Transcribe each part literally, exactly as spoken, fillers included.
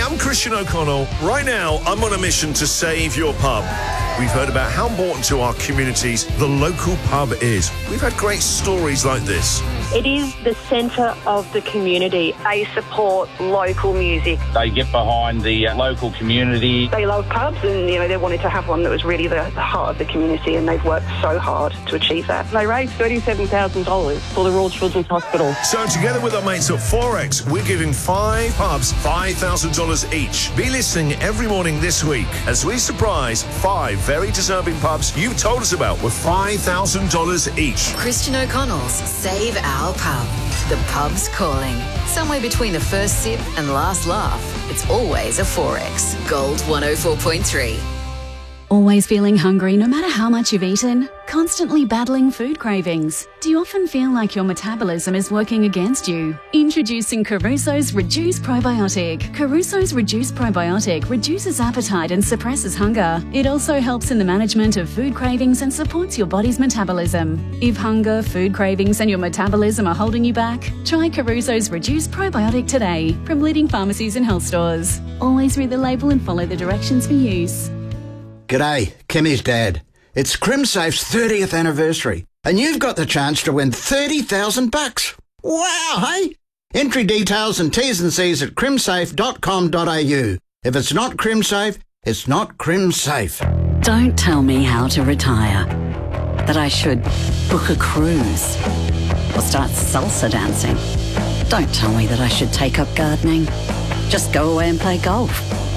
I'm Christian O'Connell. Right now, I'm on a mission to save your pub. We've heard about how important to our communities the local pub is. We've had great stories like this. It is the centre of the community. They support local music. They get behind the uh, local community. They love pubs and, you know, they wanted to have one that was really the, the heart of the community, and they've worked so hard to achieve that. They raised thirty-seven thousand dollars for the Royal Children's Hospital. So together with our mates at Forex, we're giving five pubs five thousand dollars each. Be listening every morning this week as we surprise five very deserving pubs you've told us about with five thousand dollars each. Christian O'Connell's Save Our Pub. The pub's calling. Somewhere between the first sip and last laugh, it's always a Forex. Gold one oh four point three. Always feeling hungry no matter how much you've eaten? Constantly battling food cravings? Do you often feel like your metabolism is working against you? Introducing Caruso's Reduce Probiotic. Caruso's Reduce Probiotic reduces appetite and suppresses hunger. It also helps in the management of food cravings and supports your body's metabolism. If hunger, food cravings and your metabolism are holding you back, try Caruso's Reduce Probiotic today from leading pharmacies and health stores. Always read the label and follow the directions for use. G'day, Kimmy's dad. It's CrimSafe's thirtieth anniversary, and you've got the chance to win thirty thousand bucks. Wow, hey? Entry details and T's and C's at crimsafe dot com dot a u. If it's not CrimSafe, it's not CrimSafe. Don't tell me how to retire. That I should book a cruise or start salsa dancing. Don't tell me that I should take up gardening. Just go away and play golf.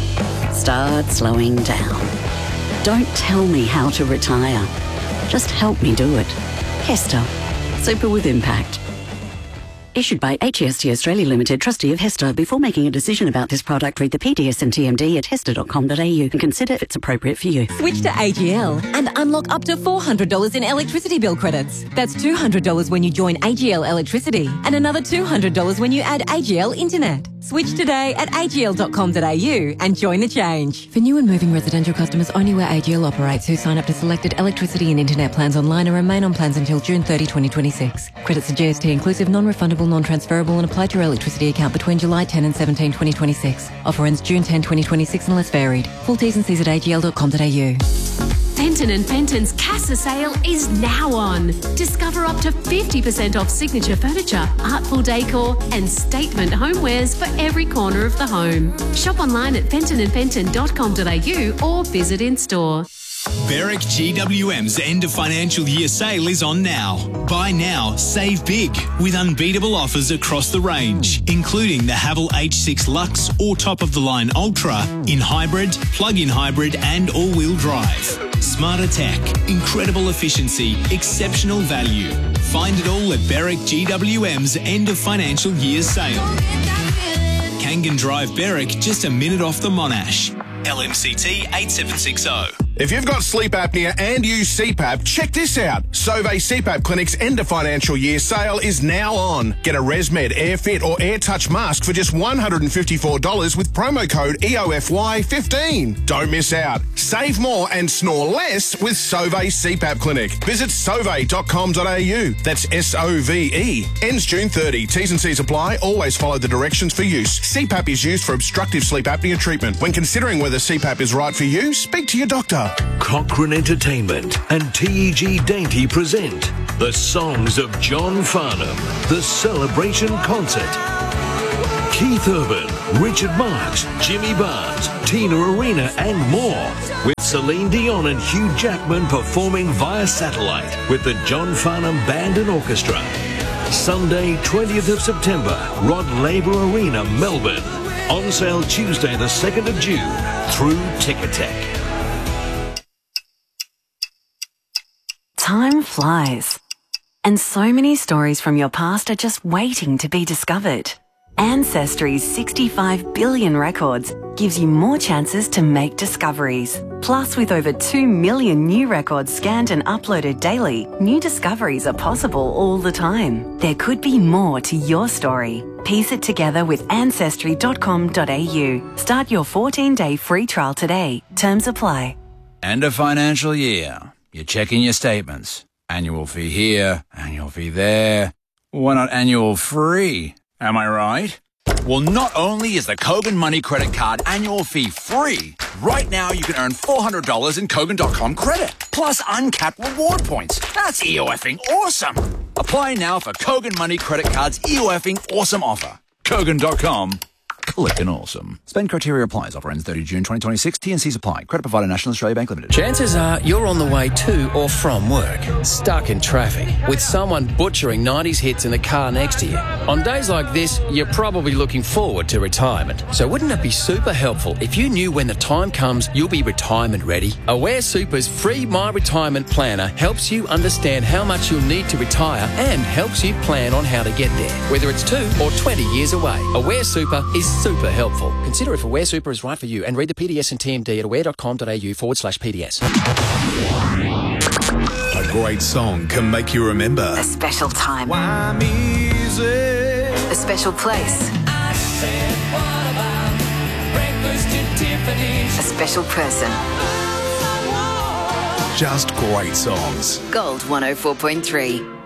Start slowing down. Don't tell me how to retire. Just help me do it. Hester. Super with impact. Issued by H E S T Australia Limited, trustee of Hester. Before making a decision about this product, read the P D S and T M D at hester dot com dot a u and consider if it's appropriate for you. Switch to A G L and unlock up to four hundred dollars in electricity bill credits. That's two hundred dollars when you join A G L Electricity and another two hundred dollars when you add A G L Internet. Switch today at a g l dot com dot a u and join the change. For new and moving residential customers only where A G L operates, who sign up to selected electricity and internet plans online and remain on plans until June thirtieth, twenty twenty-six. Credits are G S T inclusive, non-refundable, non-transferable and apply to your electricity account between July tenth and seventeenth, twenty twenty-six. Offer ends June tenth, twenty twenty-six unless varied. Full T's and C's at a g l dot com dot a u. Fenton and Fenton's Casa sale is now on. Discover up to fifty percent off signature furniture, artful decor and statement homewares for every corner of the home. Shop online at fenton and fenton dot com dot a u or visit in store. Berwick G W M's end of financial year sale is on now. Buy now, save big with unbeatable offers across the range, including the Haval H six Lux or top-of-the-line Ultra in hybrid, plug-in hybrid and all-wheel drive. Smarter tech, incredible efficiency, exceptional value. Find it all at Berwick G W M's end of financial year sale. Kangan Drive, Berwick, just a minute off the Monash. L M C T eight seven six zero. If you've got sleep apnea and use C PAP, check this out. Sauvé C PAP Clinic's end of financial year sale is now on. Get a ResMed AirFit or AirTouch mask for just one hundred fifty-four dollars with promo code E O F Y fifteen. Don't miss out. Save more and snore less with Sauvé C PAP Clinic. Visit sauve dot com dot a u. That's S O V E. Ends June thirtieth. T's and C's apply. Always follow the directions for use. C PAP is used for obstructive sleep apnea treatment. When considering whether C PAP is right for you, speak to your doctor. Cochrane Entertainment and T E G Dainty present the songs of John Farnham, the Celebration Concert. Keith Urban, Richard Marx, Jimmy Barnes, Tina Arena and more, with Celine Dion and Hugh Jackman performing via satellite with the John Farnham Band and Orchestra. Sunday, twentieth of September, Rod Laver Arena, Melbourne. On sale Tuesday the second of June through Ticketek. Time flies. And so many stories from your past are just waiting to be discovered. Ancestry's sixty-five billion records gives you more chances to make discoveries. Plus, with over two million new records scanned and uploaded daily, new discoveries are possible all the time. There could be more to your story. Piece it together with ancestry dot com dot a u. Start your fourteen-day free trial today. Terms apply. End of financial year. You're checking your statements. Annual fee here, annual fee there. Why not annual free? Am I right? Well, not only is the Kogan Money Credit Card annual fee free, right now you can earn four hundred dollars in Kogan dot com credit, plus uncapped reward points. That's E O F-ing awesome. Apply now for Kogan Money Credit Card's E O F-ing awesome offer. Kogan dot com. Clickin' awesome. Spend criteria applies. Offer ends thirtieth of June twenty twenty-six. T and C's apply. Credit provider National Australia Bank Limited. Chances are you're on the way to or from work, stuck in traffic, with someone butchering nineties hits in the car next to you. On days like this, you're probably looking forward to retirement. So wouldn't it be super helpful if you knew when the time comes you'll be retirement ready? Aware Super's free My Retirement Planner helps you understand how much you'll need to retire and helps you plan on how to get there, whether it's two or twenty years away. Aware Super is super helpful. Consider if Aware Super is right for you and read the P D S and T M D at aware.com.au forward slash PDS. A great song can make you remember. A special time. A special place. A special person. Just great songs. Gold one oh four point three.